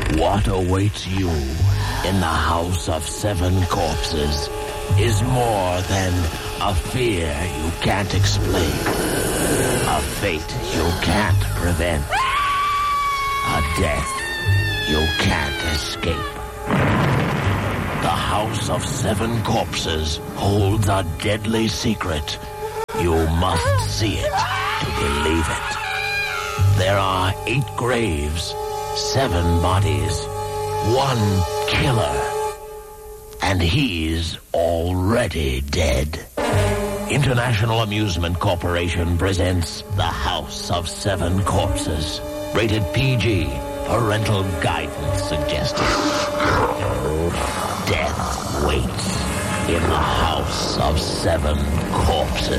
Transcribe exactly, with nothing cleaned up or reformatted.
What awaits you in the House of Seven Corpses is more than a fear you can't explain, a fate you can't prevent, a death you can't escape. The House of Seven Corpses holds a deadly secret. You must see it to believe it. There are eight graves, seven bodies, one killer, and he's already dead. International Amusement Corporation presents The House of Seven Corpses. Rated P G. Parental guidance suggested. Death waits in the House of Seven Corpses.